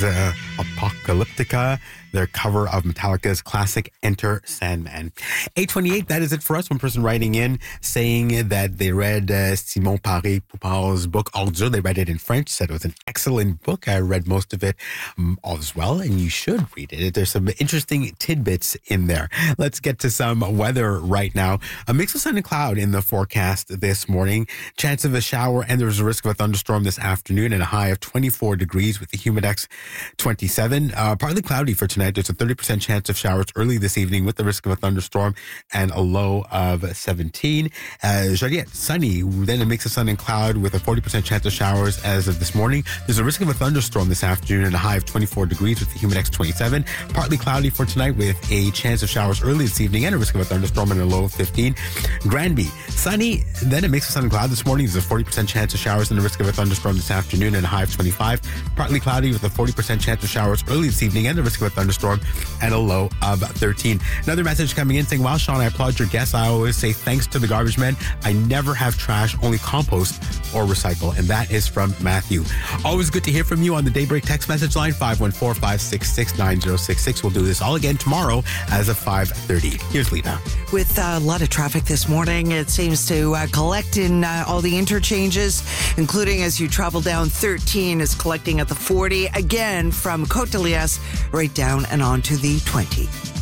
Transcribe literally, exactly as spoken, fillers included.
uh, Apocalyptica, their cover of Metallica's classic Enter Sandman. eight twenty-eight, that is it for us. One person writing in saying that they read uh, Simon Paré-Poupar's book, Ordure. They read it in French, said it was an excellent book. I read most of it um, as well, and you should read it. There's some interesting tidbits in there. Let's get to some weather right now. A mix of sun and cloud in the forecast this morning. Chance of a shower, and there's a risk of a thunderstorm this afternoon, and a high of twenty-four degrees with the humidex twenty-seven. Uh, partly cloudy for tonight. There's a thirty percent chance of showers early this evening with the risk of a thunderstorm and a low of seventeen. Uh, Joliette, sunny, then a mix of sun and cloud with a forty percent chance of showers as of this morning. There's a risk of a thunderstorm this afternoon and a high of twenty-four degrees with the humidex twenty-seven. Partly cloudy for tonight with a chance of showers early this evening and a risk of a thunderstorm and a low of fifteen. Granby, sunny, then a mix of sun and cloud this morning. There's a forty percent chance of showers and a risk of a thunderstorm this afternoon and a high of twenty-five. Partly cloudy with a forty percent chance of showers early this evening and a risk of a thunderstorm and a low of thirteen. Another message coming in saying, wow, Sean, I applaud your guests. I always say thanks to the garbage men. I never have trash, only compost or recycle. And that is from Matthew. Always good to hear from you on the Daybreak text message line, five one four, five six six, nine zero six six. We'll do this all again tomorrow as of five thirty. Here's Lena. With a lot of traffic this morning, it seems to uh, collect in uh, all the interchanges, including as you travel down thirteen, is collecting at the forty, again from Côte de Liesse right down and on to the twenty.